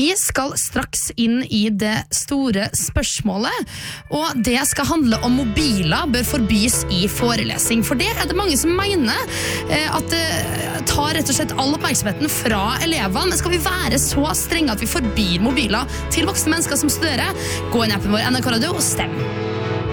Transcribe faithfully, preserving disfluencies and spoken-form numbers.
Vi skal straks inn i det store spørsmålet, og det skal handle om mobiler bør forbys i forelesing. For det er det mange som mener at det tar rett og slett all oppmerksomheten fra elevene. Men skal vi være så strenge at vi forbyr mobiler til voksne mennesker som studerer? Gå inn i appen vår N R K Radio og stem.